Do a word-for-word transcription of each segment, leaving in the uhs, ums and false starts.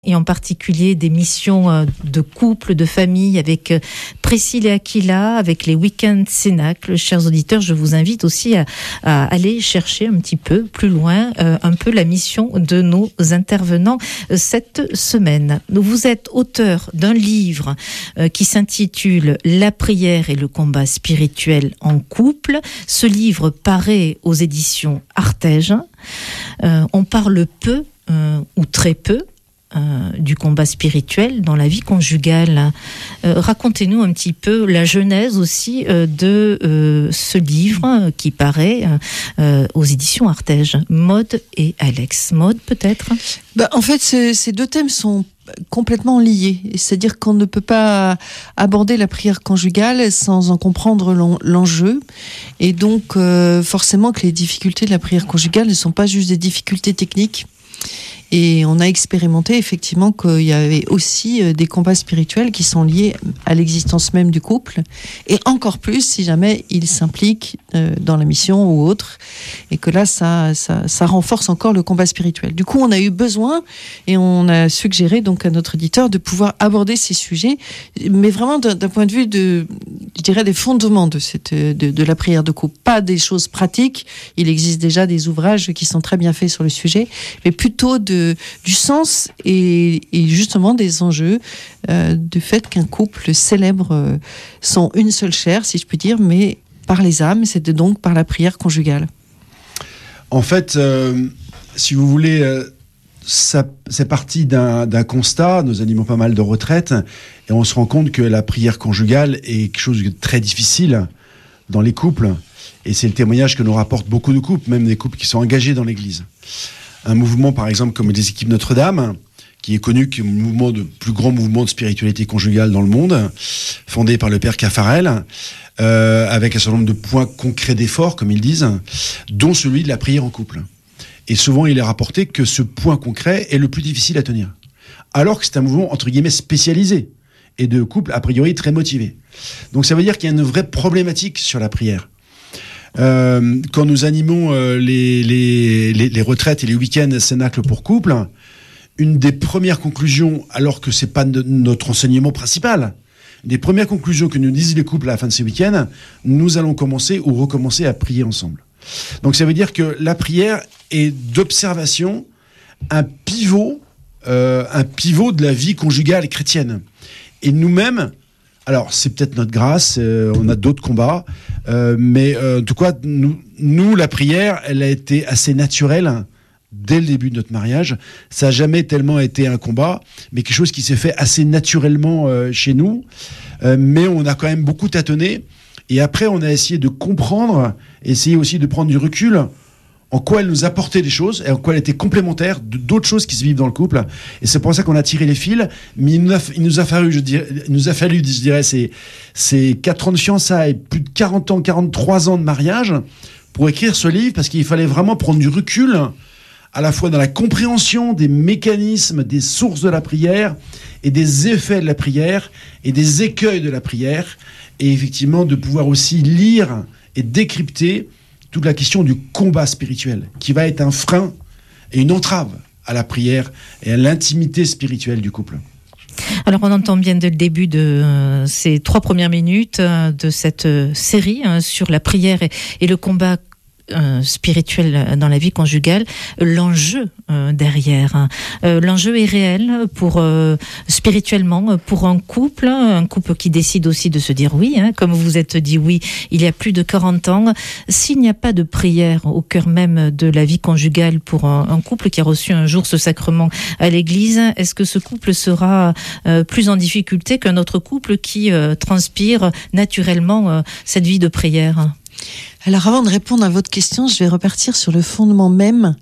et en particulier des missions de couple, de famille avec Priscille et Aquila, avec les week-ends Cénacle. Chers auditeurs, je vous invite aussi à, à aller chercher un petit peu plus loin, euh, un peu la mission de nos intervenants euh, cette semaine. Vous êtes auteur d'un livre euh, qui s'intitule « La prière et le combat spirituel en couple ». Ce livre paraît aux éditions Artege. Euh, on parle peu euh, ou très peu Euh, du combat spirituel dans la vie conjugale. Euh, racontez-nous un petit peu la genèse aussi euh, de euh, ce livre euh, qui paraît euh, aux éditions Artege. Maude et Alex. Maude, peut-être ? Bah, en fait, ces, ces deux thèmes sont complètement liés. C'est-à-dire qu'on ne peut pas aborder la prière conjugale sans en comprendre l'en, l'enjeu. Et donc, euh, forcément que les difficultés de la prière conjugale ne sont pas juste des difficultés techniques. Et on a expérimenté effectivement qu'il y avait aussi des combats spirituels qui sont liés à l'existence même du couple, et encore plus si jamais il s'implique dans la mission ou autre, et que là ça, ça, ça renforce encore le combat spirituel. Du coup, on a eu besoin, et on a suggéré donc à notre éditeur de pouvoir aborder ces sujets, mais vraiment d'un, d'un point de vue de, je dirais, des fondements de, cette, de, de la prière de couple, pas des choses pratiques. Il existe déjà des ouvrages qui sont très bien faits sur le sujet, mais plutôt de du sens et, et justement des enjeux euh, du fait qu'un couple célèbre euh, son une seule chair, si je puis dire, mais par les âmes, c'est donc par la prière conjugale. En fait, euh, si vous voulez, euh, ça, c'est parti d'un, d'un constat. Nous animons pas mal de retraites et on se rend compte que la prière conjugale est quelque chose de très difficile dans les couples, et c'est le témoignage que nous rapportent beaucoup de couples, même des couples qui sont engagés dans l'Église. Un mouvement, par exemple, comme les équipes Notre-Dame, qui est connu comme le mouvement de plus grand mouvement de spiritualité conjugale dans le monde, fondé par le père Caffarel, euh, avec un certain nombre de points concrets d'effort, comme ils disent, dont celui de la prière en couple. Et souvent, il est rapporté que ce point concret est le plus difficile à tenir, alors que c'est un mouvement, entre guillemets, spécialisé, et de couples, a priori, très motivés. Donc ça veut dire qu'il y a une vraie problématique sur la prière. Euh, quand nous animons euh, les, les, les, les retraites et les week-ends Cénacle pour couple, une des premières conclusions, alors que c'est pas de, notre enseignement principal, une des premières conclusions que nous disent les couples à la fin de ces week-ends, nous allons commencer ou recommencer à prier ensemble. Donc ça veut dire que la prière est d'observation un pivot, euh, un pivot de la vie conjugale chrétienne. Et nous-mêmes, alors, c'est peut-être notre grâce, euh, on a d'autres combats, euh, mais euh, en tout cas, nous, nous, la prière, elle a été assez naturelle dès le début de notre mariage. Ça n'a jamais tellement été un combat, mais quelque chose qui s'est fait assez naturellement euh, chez nous. Euh, mais on a quand même beaucoup tâtonné, et après, on a essayé de comprendre, essayer aussi de prendre du recul, en quoi elle nous apportait des choses et en quoi elle était complémentaire de d'autres choses qui se vivent dans le couple. Et c'est pour ça qu'on a tiré les fils. Mais il nous a, il nous a fallu, je dirais, il nous a fallu, je dirais, ces, ces quatre ans de fiançailles, plus de quarante ans, quarante-trois ans de mariage pour écrire ce livre, parce qu'il fallait vraiment prendre du recul, à la fois dans la compréhension des mécanismes, des sources de la prière et des effets de la prière et des écueils de la prière, et effectivement de pouvoir aussi lire et décrypter toute la question du combat spirituel, qui va être un frein et une entrave à la prière et à l'intimité spirituelle du couple. Alors on entend bien dès le début de euh, ces trois premières minutes euh, de cette euh, série hein, sur la prière et, et le combat Euh, spirituel dans la vie conjugale, l'enjeu euh, derrière. Hein. Euh, l'enjeu est réel pour euh, spirituellement pour un couple, un couple qui décide aussi de se dire oui, hein, comme vous vous êtes dit oui il y a plus de quarante ans. S'il n'y a pas de prière au cœur même de la vie conjugale pour un, un couple qui a reçu un jour ce sacrement à l'église, est-ce que ce couple sera euh, plus en difficulté qu'un autre couple qui euh, transpire naturellement euh, cette vie de prière ? Alors avant de répondre à votre question, je vais repartir sur le fondement même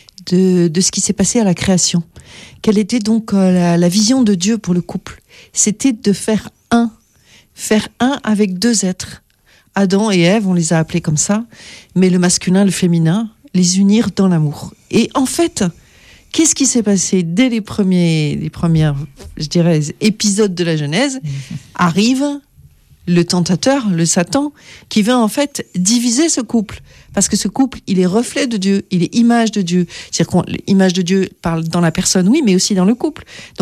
de, de ce qui s'est passé à la création. Quelle était donc euh, la, la vision de Dieu pour le couple ? C'était de faire un, faire un avec deux êtres. Adam et Ève, on les a appelés comme ça, mais le masculin, le féminin, les unir dans l'amour. Et en fait, qu'est-ce qui s'est passé dès les premiers, les premières, je dirais, épisodes de la Genèse ? Arrive le tentateur, le Satan, qui veut en fait diviser ce couple. Parce que ce couple, il est reflet de Dieu, il est image de Dieu. C'est-à-dire que l'image de Dieu parle dans la personne, oui, mais aussi dans le couple. Donc,